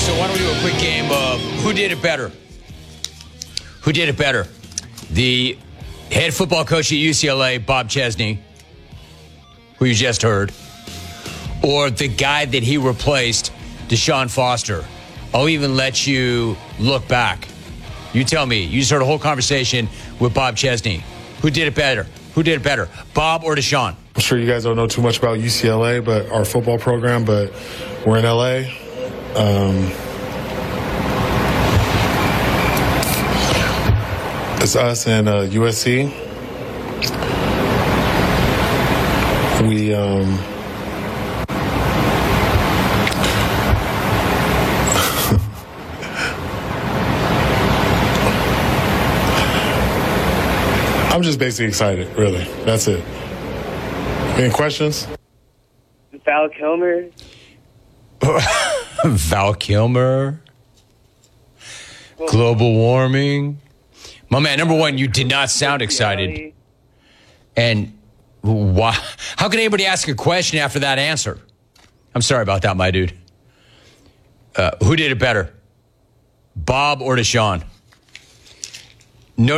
So why don't we do a quick game of who did it better? Who did it better? The head football coach at UCLA, Bob Chesney, who you just heard, or the guy that he replaced, Deshaun Foster? I'll even let you look back. You tell me. You just heard a whole conversation with Bob Chesney. Who did it better? Who did it better, Bob or Deshaun? I'm sure you guys don't know too much about UCLA, but our football program, but we're in LA. It's us and USC. We I'm just basically excited, really. That's it. Any questions? Val Kilmer. Val Kilmer. Global warming. My man, number one, you did not sound excited. And why? How can anybody ask a question after that answer? I'm sorry about that, my dude. Who did it better? Bob or Deshaun?